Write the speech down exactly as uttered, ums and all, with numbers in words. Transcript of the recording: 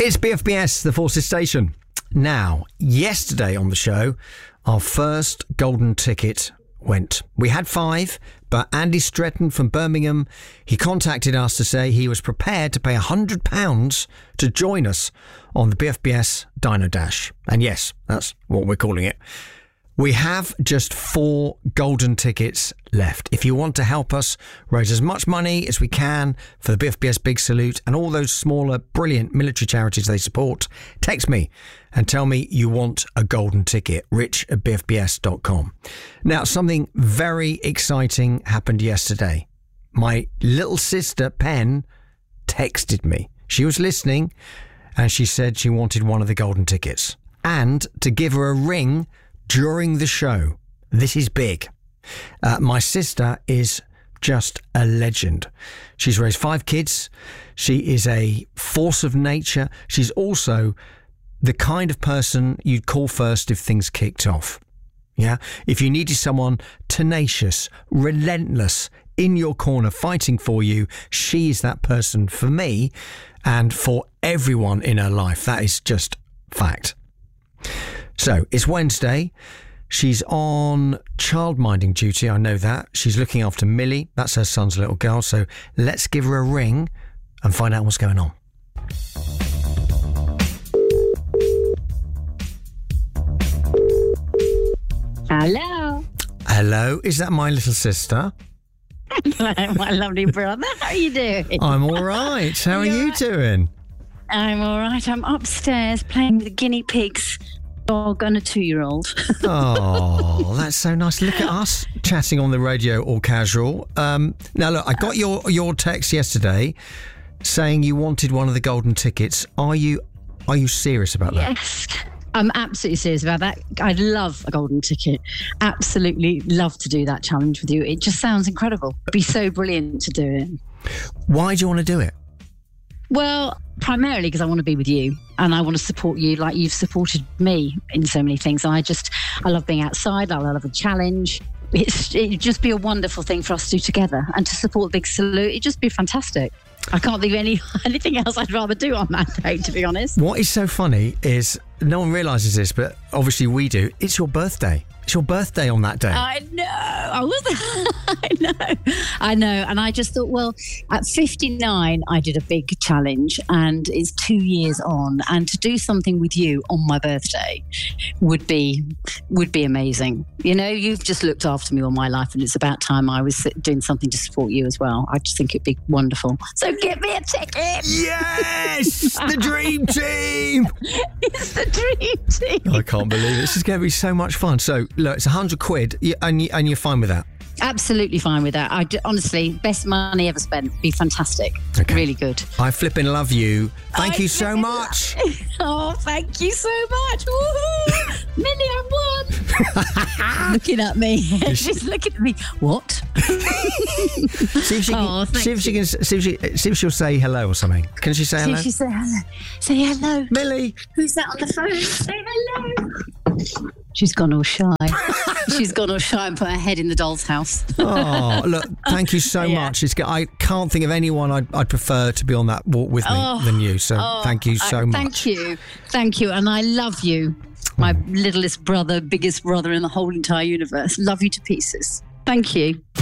It's B F B S, the Forces Station. Now, yesterday on the show, our first golden ticket went. We had five, but Andy Stretton from Birmingham, he contacted us to say he was prepared to pay one hundred pounds to join us on the B F B S Dino Dash. And yes, that's what we're calling it. We have just four golden tickets left. If you want to help us raise as much money as we can for the B F B S Big Salute and all those smaller, brilliant military charities they support, text me and tell me you want a golden ticket, rich at b f b s dot com. Now, something very exciting happened yesterday. My little sister, Pen, texted me. She was listening and she said she wanted one of the golden tickets and to give her a ring during the show. This is big. Uh, my sister is just a legend. She's raised five kids. She is a force of nature. She's also the kind of person you'd call first if things kicked off. Yeah? If you needed someone tenacious, relentless, in your corner, fighting for you, she is that person for me and for everyone in her life. That is just fact. So, it's Wednesday. She's on childminding duty, I know that. She's looking after Millie. That's her son's little girl. So, let's give her a ring and find out what's going on. Hello. Hello, is that my little sister? Hello, my lovely brother. How are you doing? I'm all right. How are you doing? I'm all right. I'm upstairs playing with the guinea pigs, dog and a two-year-old. Oh, that's so nice. Look at us chatting on the radio all casual. Um, now, look, I got your, your text yesterday saying you wanted one of the golden tickets. Are you are you serious about that? Yes. I'm absolutely serious about that. I'd love a golden ticket. Absolutely love to do that challenge with you. It just sounds incredible. It'd be so brilliant to do it. Why do you want to do it? Well, primarily because I want to be with you and I want to support you like you've supported me in so many things. I just, I love being outside. I love a challenge. It's, it'd just be a wonderful thing for us to do together and to support Big Salute. It'd just be fantastic. I can't think of any anything else I'd rather do on that day, to be honest. What is so funny is no one realises this, but obviously we do. It's your birthday. It's your birthday on that day. I know. I was. I know. I know. And I just thought, well, at fifty-nine, I did a big challenge, and it's two years on. And to do something with you on my birthday would be would be amazing. You know, you've just looked after me all my life, and it's about time I was doing something to support you as well. I just think it'd be wonderful. So give me a ticket. Yes, the dream team. It's the dream team. I can't believe it. This is going to be so much fun. So, look, it's a hundred quid, and you, and you're fine with that. Absolutely fine with that. I d- honestly, best money ever spent. Be fantastic. Okay. Really good. I flipping love you. Thank I you so much. Lo- oh, thank you so much. Woohoo! Millie, I won. Looking at me. She's looking at me. What? see if she can, oh, see if she can see if, she, see if she'll say hello or something. Can she say see hello? If she say hello. Say hello. Millie. Who's that on the phone? Say hello. She's gone all shy. She's gone all shy and put her head in the doll's house. Oh, look, thank you so yeah. much. It's, I can't think of anyone I'd, I'd prefer to be on that walk with me oh, than you. So oh, thank you so I, much. Thank you. Thank you. And I love you. My littlest brother, biggest brother in the whole entire universe. Love you to pieces. Thank you.